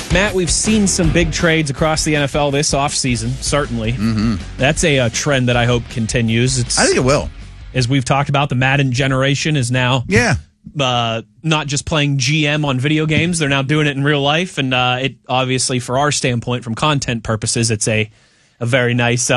Matt, we've seen some big trades across the NFL this offseason, certainly. Mm-hmm. That's a trend that I hope continues. I think it will. As we've talked about, the Madden generation is now not just playing GM on video games. They're now doing it in real life. And it obviously, for our standpoint, from content purposes, it's a very nice,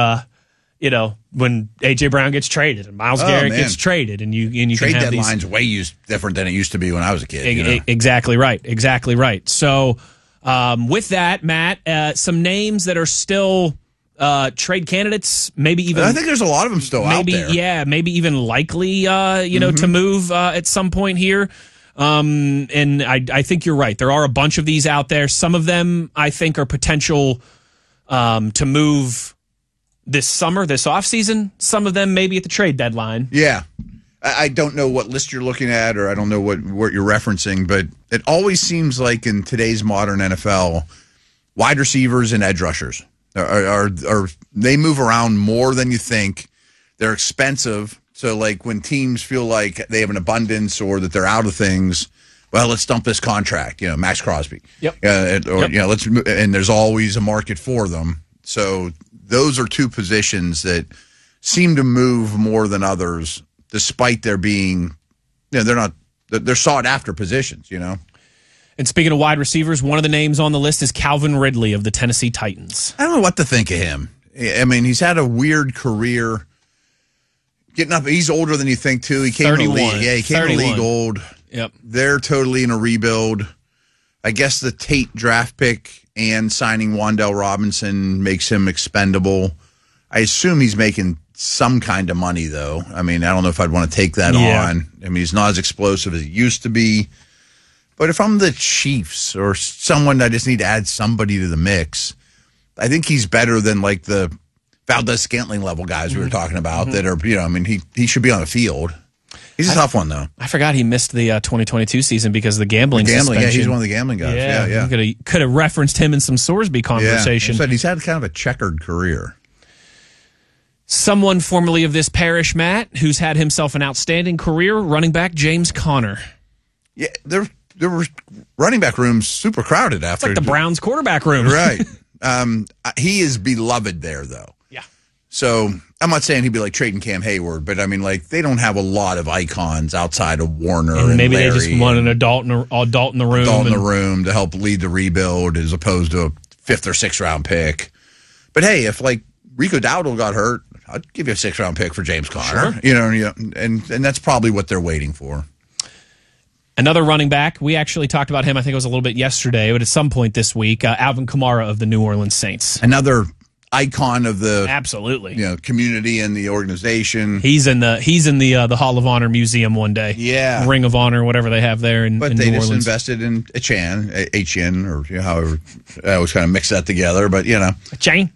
when A.J. Brown gets traded and Myles Garrett gets traded. And you trade can have deadline's way different than it used to be when I was a kid. Exactly right. So with that, Matt, some names that are still trade candidates, maybe even. I think there's a lot of them still out there. Yeah, maybe even likely, to move at some point here. And I think you're right. There are a bunch of these out there. Some of them I think are potential to move this summer, this offseason. Some of them maybe at the trade deadline. Yeah. I don't know what list you're looking at, or I don't know what you're referencing, but it always seems like in today's modern NFL, wide receivers and edge rushers are they move around more than you think. They're expensive, so like when teams feel like they have an abundance or that they're out of things, well, let's dump this contract. Max Crosby. Yep. Let's, and there's always a market for them. So those are two positions that seem to move more than others, despite there being, they're sought after positions, And speaking of wide receivers, one of the names on the list is Calvin Ridley of the Tennessee Titans. I don't know what to think of him. I mean, he's had a weird career. Getting up, he's older than you think too. He came 31. in the league. Yeah, he came in the league old. Yep. They're totally in a rebuild. I guess the Tate draft pick and signing Wan'Dale Robinson makes him expendable. I assume he's making some kind of money, though. I mean, I don't know if I'd want to take that on. I mean, he's not as explosive as he used to be. But if I'm the Chiefs or someone that I just need to add somebody to the mix, I think he's better than like the Valdez-Scantling level guys we were talking about that are, he should be on the field. He's a tough one, though. I forgot he missed the 2022 season because of the gambling suspension. Yeah, he's one of the gambling guys. Yeah. Could have referenced him in some Sorsby conversation. Yeah. He's had kind of a checkered career. Someone formerly of this parish, Matt, who's had himself an outstanding career, running back James Conner. Yeah, there were running back rooms super crowded after. It's like the Browns quarterback room. Right. He is beloved there, though. Yeah. So I'm not saying he'd be like trading Cam Hayward, but I mean, like, they don't have a lot of icons outside of Warner and maybe Larry, they just want an adult in the room. Adult in the room to help lead the rebuild as opposed to a 5th or 6th round pick. But hey, if like Rico Dowdle got hurt, I'd give you a 6th round pick for James Conner. Sure. And that's probably what they're waiting for. Another running back, we actually talked about him, I think it was a little bit yesterday, but at some point this week, Alvin Kamara of the New Orleans Saints. Another icon of the community and the organization. He's in the Hall of Honor Museum one day. Yeah. Ring of Honor, whatever they have there in New Orleans. But they just invested in Etienne, or however I always kind of mix that together, but Etienne.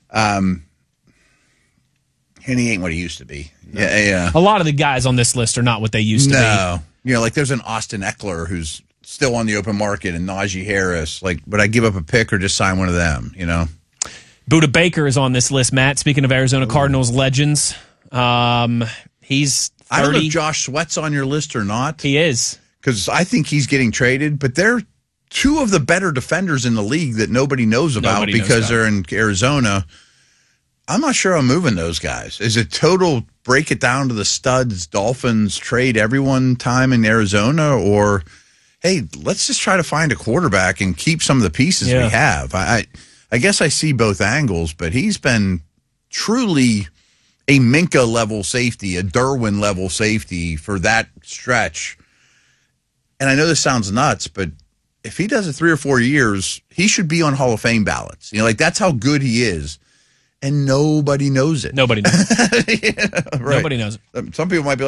And he ain't what he used to be. No. Yeah. A lot of the guys on this list are not what they used to be. Like there's an Austin Eckler who's still on the open market, and Najee Harris. Like, would I give up a pick or just sign one of them? Budda Baker is on this list, Matt. Speaking of Arizona Cardinals legends, he's 30. I don't know if Josh Sweat's on your list or not. He is. Because I think he's getting traded, but they're two of the better defenders in the league that nobody knows about because they're in Arizona. I'm not sure I'm moving those guys. Is it total break it down to the studs, Dolphins, trade everyone time in Arizona, or, hey, let's just try to find a quarterback and keep some of the pieces we have? I guess I see both angles, but he's been truly a Minka-level safety, a Derwin-level safety for that stretch. And I know this sounds nuts, but if he does it 3 or 4 years, he should be on Hall of Fame ballots. That's how good he is. And nobody knows it. Nobody knows. Right. Nobody knows it. Some people might be like,